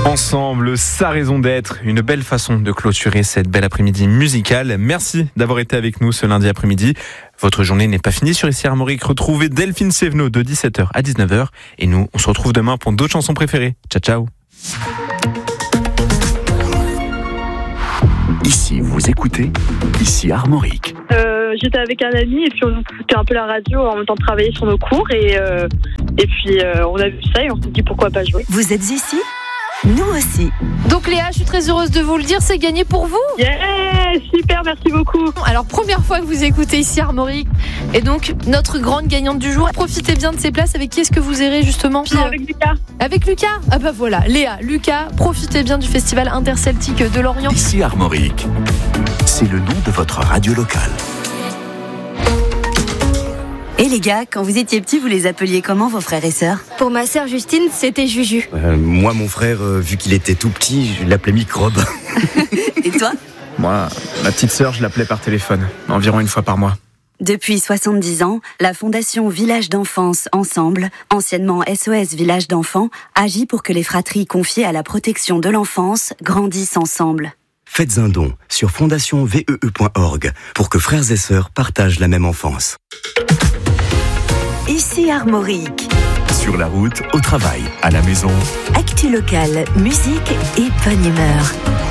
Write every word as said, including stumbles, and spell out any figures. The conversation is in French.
Ensemble, sa raison d'être, une belle façon de clôturer cette belle après-midi musicale. Merci d'avoir été avec nous ce lundi après-midi. Votre journée n'est pas finie sur Ici Armorique. Retrouvez Delphine Sévenot de dix-sept heures à dix-neuf heures. Et nous, on se retrouve demain pour d'autres chansons préférées. Ciao, ciao. Ici, vous écoutez Ici Armorique. Euh, j'étais avec un ami et puis on écoutait un peu la radio en même temps de travailler sur nos cours et, euh, et puis euh, on a vu ça et on s'est dit pourquoi pas jouer. Vous êtes ici ? Nous aussi. Donc Léa, je suis très heureuse de vous le dire, c'est gagné pour vous. Yeah, super, merci beaucoup. Alors première fois que vous écoutez Ici Armorique et donc notre grande gagnante du jour. Profitez bien de ces places. Avec qui est-ce que vous irez justement ? Puis, avec Lucas. Avec Lucas ? Ah bah voilà, Léa, Lucas, profitez bien du festival interceltique de Lorient. Ici Armorique, c'est le nom de votre radio locale. Et les gars, quand vous étiez petits, vous les appeliez comment vos frères et sœurs ? Pour ma sœur Justine, c'était Juju. Euh, moi, mon frère, euh, vu qu'il était tout petit, je l'appelais Microbe. Et toi ? Moi, ma petite sœur, je l'appelais par téléphone, environ une fois par mois. Depuis soixante-dix ans, la Fondation Village d'Enfance Ensemble, anciennement S O S Village d'Enfants, agit pour que les fratries confiées à la protection de l'enfance grandissent ensemble. Faites un don sur fondation v e e point org pour que frères et sœurs partagent la même enfance. Ici Armorique. Sur la route, au travail, à la maison. Actu locale, musique et bonne humeur.